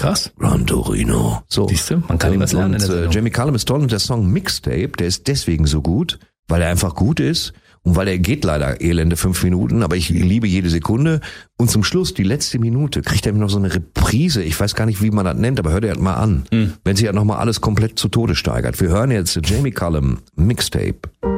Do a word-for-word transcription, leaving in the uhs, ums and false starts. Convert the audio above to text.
Krass. Gran Torino. So. Siehst du, man kann ihm was lernen in der Und, Sendung. äh, Jamie Cullum ist toll und der Song Mixtape, der ist deswegen so gut, weil er einfach gut ist und weil er geht leider elende fünf Minuten, aber ich liebe jede Sekunde. Und zum Schluss, die letzte Minute, kriegt er noch so eine Reprise. Ich weiß gar nicht, wie man das nennt, aber hört er halt mal an. Mhm. Wenn sich halt nochmal alles komplett zu Tode steigert. Wir hören jetzt Jamie Cullum Mixtape.